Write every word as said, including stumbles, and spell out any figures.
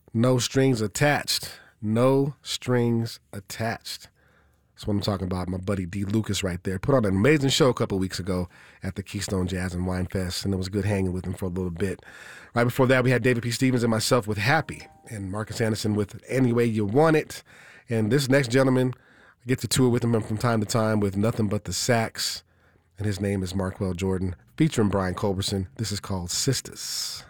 No strings attached. No strings attached. That's what I'm talking about. My buddy D. Lucas right there. Put on an amazing show a couple weeks ago at the Keystone Jazz and Wine Fest, and it was good hanging with him for a little bit. Right before that, we had David P. Stevens and myself with Happy, and Marcus Anderson with Any Way You Want It. And this next gentleman, I get to tour with him from time to time with Nothing But the Sax, and his name is Markwell Jordan, featuring Brian Culberson. This is called Sisters.